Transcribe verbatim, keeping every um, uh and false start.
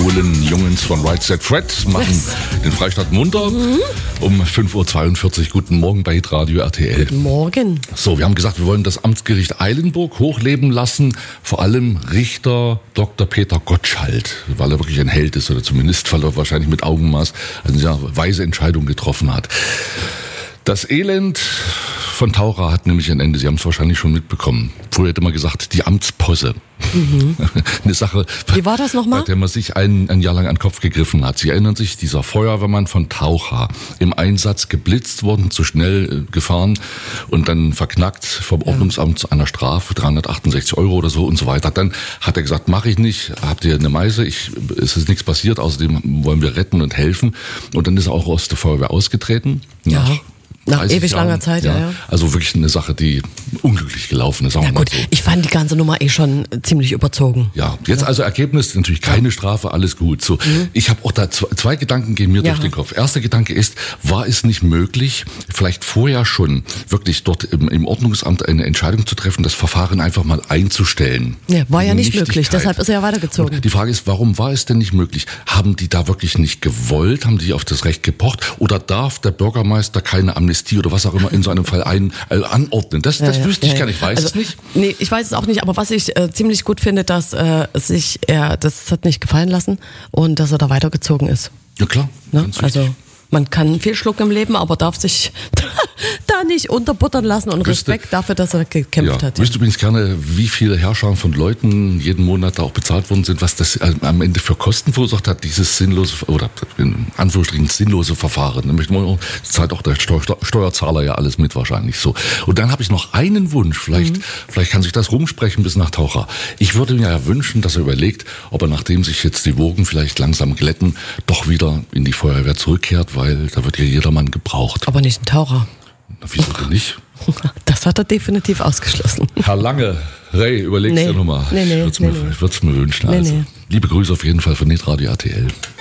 Bullen-Jungens von Right Said Fred machen yes. den Freistaat munter. Mhm. Um fünf Uhr zweiundvierzig. Guten Morgen bei Hitradio R T L. Guten Morgen. So, wir haben gesagt, wir wollen das Amtsgericht Eilenburg hochleben lassen. Vor allem Richter Doktor Peter Gottschalk, weil er wirklich ein Held ist oder zumindest, weil er wahrscheinlich mit Augenmaß eine sehr weise Entscheidung getroffen hat. Das Elend von Taucher hat nämlich ein Ende. Sie haben es wahrscheinlich schon mitbekommen. Früher hätte man gesagt, die Amtsposse. Mhm. Eine Sache, wie war das nochmal? Bei der man sich ein, ein Jahr lang an den Kopf gegriffen hat. Sie erinnern sich, dieser Feuerwehrmann von Taucher, im Einsatz geblitzt worden, zu schnell äh, gefahren und dann verknackt vom Ordnungsamt zu einer Strafe, dreihundertachtundsechzig Euro oder so und so weiter. Dann hat er gesagt, mache ich nicht, habt ihr eine Meise, ich, es ist nichts passiert, außerdem wollen wir retten und helfen. Und dann ist er auch aus der Feuerwehr ausgetreten. Ja. Nach Nach ewig Jahren, langer Zeit, ja, ja. Also wirklich eine Sache, die unglücklich gelaufen ist. Sagen ja wir mal gut, so. Ich fand die ganze Nummer eh schon ziemlich überzogen. Ja, jetzt ja. also Ergebnis, natürlich keine ja. Strafe, alles gut. So, mhm. Ich habe auch da zwei, zwei Gedanken gehen mir ja. durch den Kopf. Erster Gedanke ist, war es nicht möglich, vielleicht vorher schon wirklich dort im, im Ordnungsamt eine Entscheidung zu treffen, das Verfahren einfach mal einzustellen? Ja, war ja nicht möglich, deshalb ist er ja weitergezogen. Und die Frage ist, warum war es denn nicht möglich? Haben die da wirklich nicht gewollt? Haben die auf das Recht gepocht? Oder darf der Bürgermeister keine Amnestie oder was auch immer in so einem Fall ein, äh, anordnen? Das, das ja, wüsste ja, ich gar nicht, weiß also, es nicht. Nee, ich weiß es auch nicht, aber was ich äh, ziemlich gut finde, dass äh, sich er das hat nicht gefallen lassen und dass er da weitergezogen ist. Ja klar, ne? Also man kann viel schlucken im Leben, aber darf sich da nicht unterbuttern lassen und wüsste, Respekt dafür, dass er gekämpft ja, hat. Ich wüsste übrigens gerne, wie viele Herrscher von Leuten jeden Monat da auch bezahlt worden sind, was das am Ende für Kosten verursacht hat, dieses sinnlose, oder in Anführungsstrichen sinnlose Verfahren. Da möchte man, das zahlt auch der Steu- Steuerzahler ja alles mit wahrscheinlich so. Und dann habe ich noch einen Wunsch, vielleicht, mhm. vielleicht kann sich das rumsprechen bis nach Taucher. Ich würde mir ja wünschen, dass er überlegt, ob er, nachdem sich jetzt die Wogen vielleicht langsam glätten, doch wieder in die Feuerwehr zurückkehrt, weil da wird ja jedermann gebraucht. Aber nicht ein Taucher. Na, wieso denn nicht? Das hat er definitiv ausgeschlossen. Herr Lange, Ray, überleg's nee. dir nochmal. Nee, nee, ich würde es nee, mir, nee. ich würd's mir wünschen. Nee, Also. nee. Liebe Grüße auf jeden Fall von Hitradio R T L.